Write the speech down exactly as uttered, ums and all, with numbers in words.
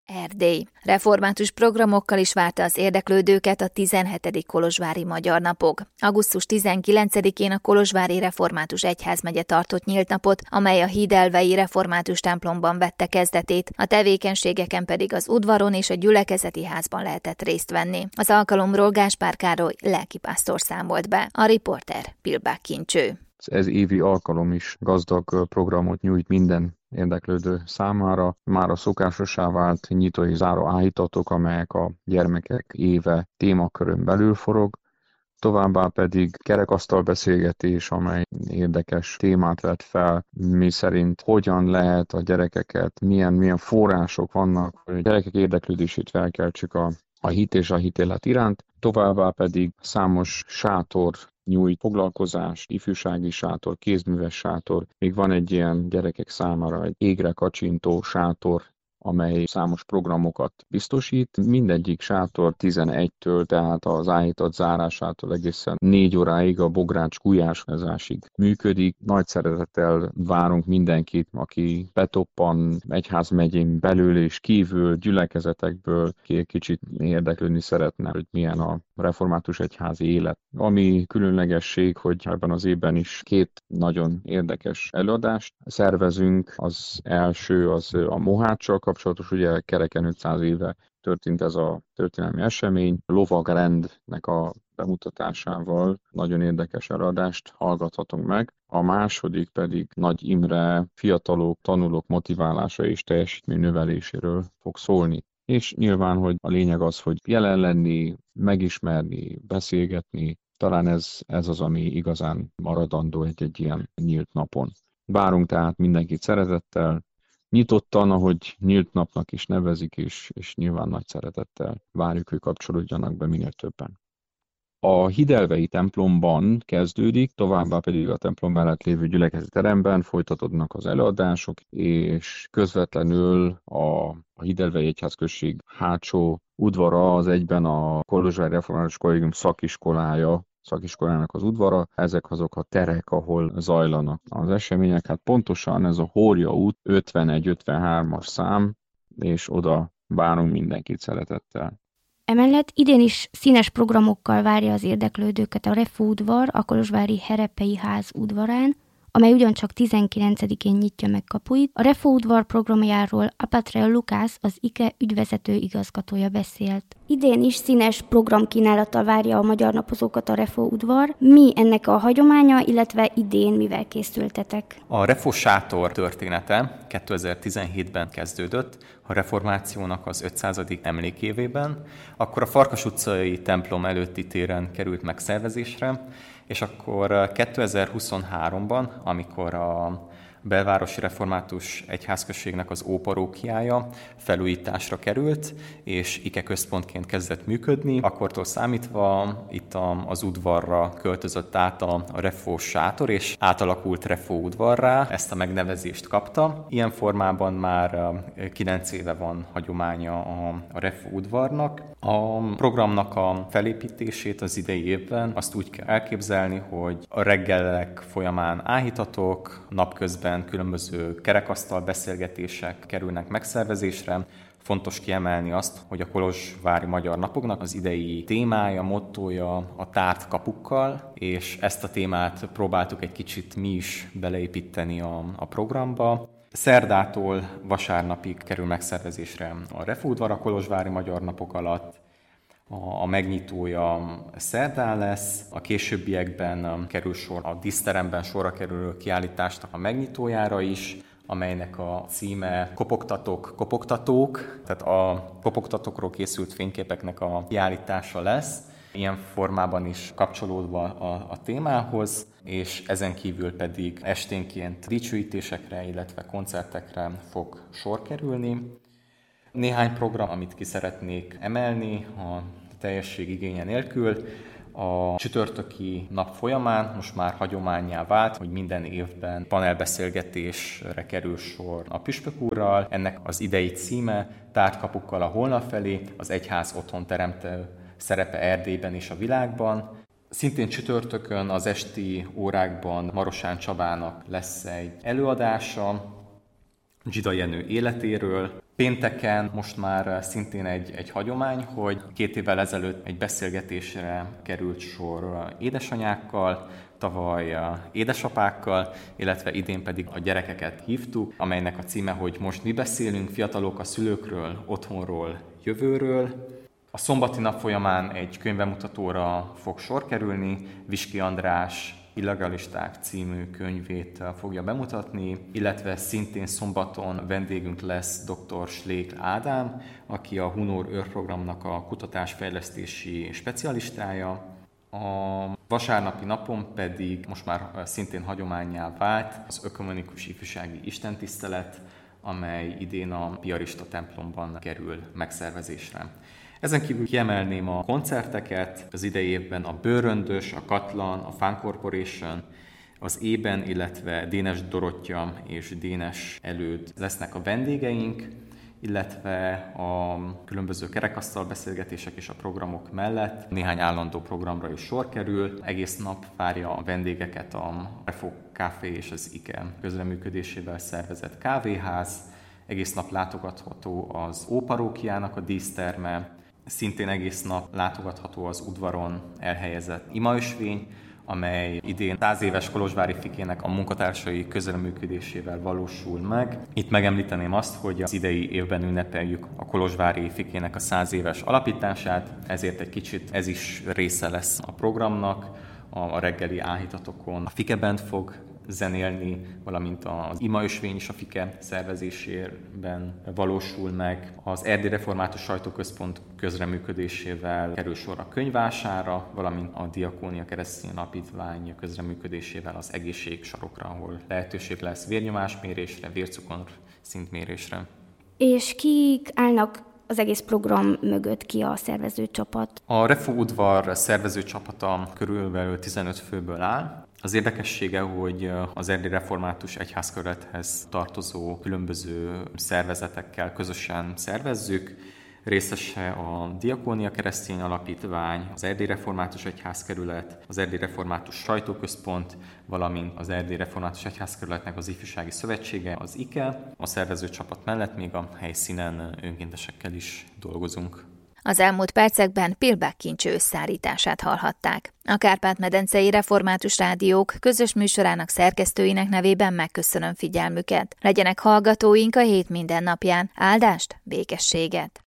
Erdély. Református programokkal is várta az érdeklődőket a tizenhetedik kolozsvári Magyar Napok. augusztus tizenkilencedikén a Kolozsvári Református Egyházmegye tartott nyílt napot, amely a hídelvei református templomban vette kezdetét, a tevékenységeken pedig az udvaron és a gyülekezeti házban lehetett részt venni. Az alkalomról Gáspár Károly lelkipásztor számolt be, a riporter Pilbák Kincső. Ez évi alkalom is gazdag programot nyújt minden érdeklődő számára. Már a szokásossá vált nyitó és záró áhítatok, amelyek a gyermekek éve témakörön belül forog. Továbbá pedig kerekasztal beszélgetés, amely érdekes témát vett fel, mi szerint hogyan lehet a gyerekeket, milyen, milyen források vannak, hogy a gyerekek érdeklődését felkeltsük a, a hit és a hitélet iránt. Továbbá pedig számos sátor nyújt foglalkozást, ifjúsági sátor, kézműves sátor. Még van egy ilyen gyerekek számára egy égre kacsintó sátor, amely számos programokat biztosít. Mindegyik sátor tizenegytől, tehát az áhítat zárásától egészen négy óráig a bogrács gulyásozásig működik. Nagy szeretettel várunk mindenkit, aki betoppan egyházmegyén belül és kívül, gyülekezetekből, ki egy kicsit érdeklődni szeretne, hogy milyen a református egyházi élet. Ami különlegesség, hogy ebben az évben is két nagyon érdekes előadást szervezünk. Az első az a Moháccsal kapcsolatos, ugye kereken ötszáz éve történt ez a történelmi esemény. Lovagrendnek a bemutatásával nagyon érdekes előadást hallgathatunk meg. A második pedig Nagy Imre fiatalok, tanulók motiválása és teljesítmény növeléséről fog szólni. És nyilván, hogy a lényeg az, hogy jelen lenni, megismerni, beszélgetni, talán ez, ez az, ami igazán maradandó egy-egy ilyen nyílt napon. Várunk tehát mindenkit szeretettel, nyitottan, ahogy nyílt napnak is nevezik, és, és nyilván nagy szeretettel várjuk, hogy kapcsolódjanak be minél többen. A hídelvei templomban kezdődik, továbbá pedig a templom mellett lévő gyülekezeti teremben folytatódnak az előadások, és közvetlenül a, a hídelvei egyházközség hátsó udvara az egyben a Kolozsvári Református Kollégium szakiskolája, szakiskolának az udvara, ezek azok a terek, ahol zajlanak az események. Hát pontosan ez a Hória út ötvenegy ötvenhármas szám, és oda várunk mindenkit szeretettel. Emellett idén is színes programokkal várja az érdeklődőket a Refó udvar a kolozsvári Herepei ház udvarán, amely ugyancsak tizenkilencedikén nyitja meg kapuit. A Refó udvar programjáról Apatreil Lukász, az i ká e ügyvezető igazgatója beszélt. Idén is színes programkínálattal várja a magyar napozókat a Refó udvar. Mi ennek a hagyománya, illetve idén mivel készültetek? A Refó sátor története kétezer-tizenhétben kezdődött, a reformációnak az ötszázadik emlékévében, akkor a Farkas utcai templom előtti téren került megszervezésre, és akkor kétezer-huszonháromban, amikor a belvárosi református egyházközségnek az óparókiája felújításra került, és i ká e központként kezdett működni, akkortól számítva itt az udvarra költözött át a Refó sátor, és átalakult Refó udvarrá, ezt a megnevezést kapta. Ilyen formában már kilenc éve van hagyománya a Refó udvarnak. A programnak a felépítését az idei évben azt úgy kell elképzelni, hogy a reggelek folyamán áhítatok, napközben különböző kerekasztal beszélgetések kerülnek megszervezésre. Fontos kiemelni azt, hogy a Kolozsvári Magyar Napoknak az idei témája, mottója a tárt kapukkal, és ezt a témát próbáltuk egy kicsit mi is beleépíteni a, a programba. Szerdától vasárnapig kerül megszervezésre a Refó udvar a Kolozsvári Magyar Napok alatt. A, a megnyitója szerdán lesz, a későbbiekben kerül sor a díszteremben sorra kerülő kiállításnak a megnyitójára is, amelynek a címe Kopogtatók, kopogtatók, tehát a kopogtatókról készült fényképeknek a kiállítása lesz, ilyen formában is kapcsolódva a, a témához, és ezen kívül pedig esténként dicsőítésekre, illetve koncertekre fog sor kerülni. Néhány program, amit ki szeretnék emelni a teljesség igénye nélkül, a csütörtöki nap folyamán most már hagyománnyá vált, hogy minden évben panelbeszélgetésre kerül sor a püspök úrral. Ennek az idei címe Tárt kapukkal a holnap felé, az egyház otthon teremtő szerepe Erdélyben és a világban. Szintén csütörtökön az esti órákban Marosán Csabának lesz egy előadása Zsida Jenő életéről. Pénteken most már szintén egy, egy hagyomány, hogy két évvel ezelőtt egy beszélgetésre került sor édesanyákkal, tavaly édesapákkal, illetve idén pedig a gyerekeket hívtuk, amelynek a címe, hogy most mi beszélünk, fiatalok a szülőkről, otthonról, jövőről. A szombati nap folyamán egy könyvbemutatóra fog sor kerülni, Viski András Illegalisták című könyvét fogja bemutatni, illetve szintén szombaton vendégünk lesz dr. Slék Ádám, aki a Hunor őrprogramnak a kutatásfejlesztési specialistája. A vasárnapi napon pedig most már szintén hagyománnyá vált az ökumenikus ifjúsági istentisztelet, amely idén a Piarista templomban kerül megszervezésre. Ezen kívül kiemelném a koncerteket, az idei évben a Bőröndös, a Katlan, a Fun Corporation, az Ében, illetve Dénes Dorottya és Dénes Előd lesznek a vendégeink, illetve a különböző kerekasztal beszélgetések és a programok mellett néhány állandó programra is sor kerül. Egész nap várja a vendégeket a Refo Café és az IKE közreműködésével szervezett kávéház. Egész nap látogatható az Óparókiának a díszterme, szintén egész nap látogatható az udvaron elhelyezett imaösvény, amely idén száz éves kolozsvári fikének a munkatársai közreműködésével valósul meg. Itt megemlíteném azt, hogy az idei évben ünnepeljük a kolozsvári fikének a száz éves alapítását, ezért egy kicsit ez is része lesz a programnak. A reggeli áhítatokon a Fike Band fog zenélni, valamint az imaösvény is a Fike szervezésében valósul meg. Az Erdély Református Sajtóközpont közreműködésével kerül sor a könyvvására, valamint a Diakónia Keresztény Alapítvány közreműködésével az egészségsarokra, ahol lehetőség lesz vérnyomásmérésre, vércukor szintmérésre. És kik állnak az egész program mögött, ki a szervezőcsapat? A Refo udvar szervezőcsapata körülbelül tizenöt főből áll. Az érdekessége, hogy az Erdély Református Egyházkerülethez tartozó különböző szervezetekkel közösen szervezzük. Részese a Diakónia Keresztény Alapítvány, az Erdély Református Egyházkerület, az Erdély Református Sajtóközpont, valamint az Erdély Református Egyházkerületnek az Ifjúsági Szövetsége, az IKE. A szervezőcsapat mellett még a helyszínen önkéntesekkel is dolgozunk. Az elmúlt percekben Pilbák Kincső összeállítását hallhatták. A Kárpát-medencei Református Rádiók közös műsorának szerkesztőinek nevében megköszönöm figyelmüket. Legyenek hallgatóink a hét minden napján. Áldást, békességet!